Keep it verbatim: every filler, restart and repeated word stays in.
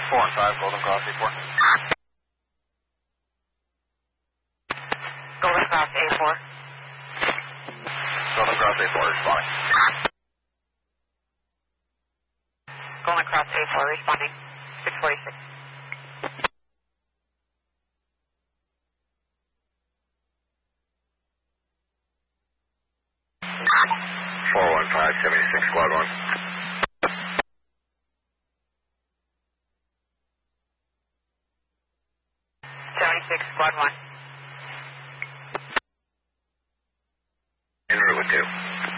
four and five, Golden Cross A four. Golden Cross A four. Golden Cross A four, responding. Golden Cross A four, responding. six forty-six. four one five, seventy-six, squad one. seventy-six, squad one. En route with two.